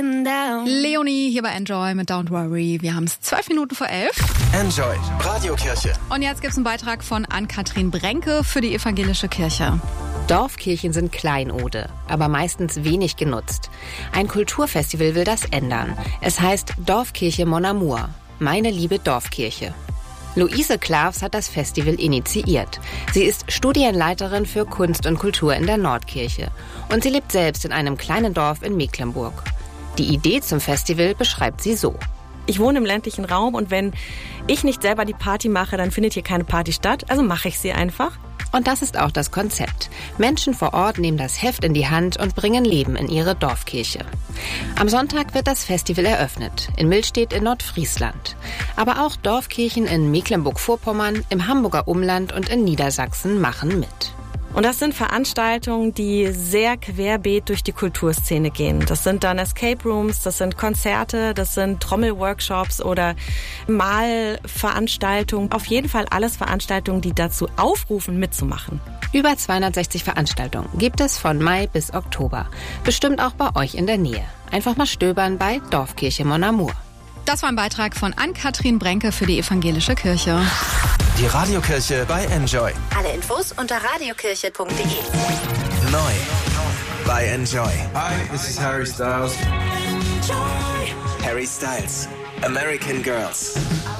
Leonie hier bei Enjoy mit Don't Worry. Wir haben es 11:12. Enjoy, Radiokirche. Und jetzt gibt es einen Beitrag von Ann-Kathrin Brenke für die evangelische Kirche. Dorfkirchen sind Kleinode, aber meistens wenig genutzt. Ein Kulturfestival will das ändern. Es heißt Dorfkirche Mon Amour, meine liebe Dorfkirche. Luise Klavs hat das Festival initiiert. Sie ist Studienleiterin für Kunst und Kultur in der Nordkirche. Und sie lebt selbst in einem kleinen Dorf in Mecklenburg. Die Idee zum Festival beschreibt sie so. Ich wohne im ländlichen Raum und wenn ich nicht selber die Party mache, dann findet hier keine Party statt. Also mache ich sie einfach. Und das ist auch das Konzept. Menschen vor Ort nehmen das Heft in die Hand und bringen Leben in ihre Dorfkirche. Am Sonntag wird das Festival eröffnet, in Millstedt in Nordfriesland. Aber auch Dorfkirchen in Mecklenburg-Vorpommern, im Hamburger Umland und in Niedersachsen machen mit. Und das sind Veranstaltungen, die sehr querbeet durch die Kulturszene gehen. Das sind dann Escape Rooms, das sind Konzerte, das sind Trommelworkshops oder Malveranstaltungen. Auf jeden Fall alles Veranstaltungen, die dazu aufrufen, mitzumachen. Über 260 Veranstaltungen gibt es von Mai bis Oktober. Bestimmt auch bei euch in der Nähe. Einfach mal stöbern bei Dorfkirche Mon Amour. Das war ein Beitrag von Ann-Kathrin Brenke für die evangelische Kirche. Die Radiokirche bei Enjoy. Alle Infos unter radiokirche.de. Neu bei Enjoy. Hi, this is Harry Styles. Harry Styles, American Girls.